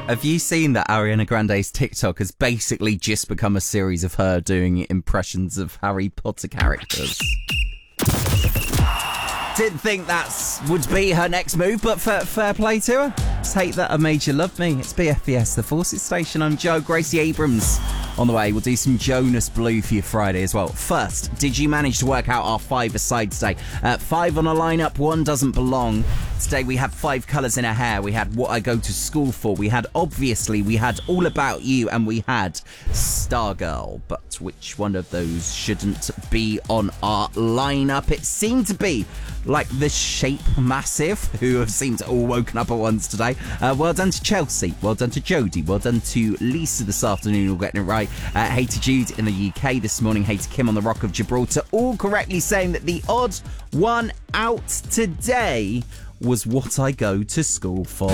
Have you seen that Ariana Grande's TikTok has basically just become a series of her doing impressions of Harry Potter characters? Didn't think that would be her next move, but fair play to her. Take That, I Made You Love Me. It's BFBS, the Forces Station. I'm Joe. Gracie Abrams on the way. We'll do some Jonas Blue for your Friday as well. First, did you manage to work out our five-a-side today? 5 on a lineup, 1 doesn't belong. Today we had 5 colours in her hair. We had What I Go to School For. We had Obviously. We had All About You. And we had Stargirl. But which one of those shouldn't be on our lineup? It seemed to be like the Shape Massive, who have seemed to all woken up at once today. Well done to Chelsea. Well done to Jodie. Well done to Lisa this afternoon, all getting it right. Hey to Jude in the UK this morning. Hey to Kim on the Rock of Gibraltar, all correctly saying that the odd one out today was What I Go to School For.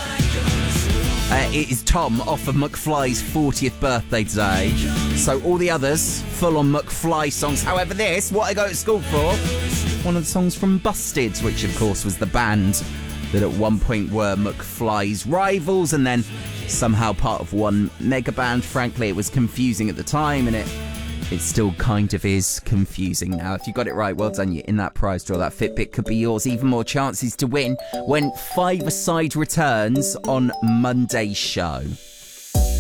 It is Tom off of McFly's 40th birthday today. So all the others, full on McFly songs. However, this, What I Go to School For, one of the songs from Busted, which of course was the band that at one point were McFly's rivals and then somehow part of one mega band. Frankly, it was confusing at the time, and it still kind of is confusing now. If you got it right, well done. You're in that prize draw. That Fitbit could be yours. Even more chances to win when Five-a-Side returns on Monday's show.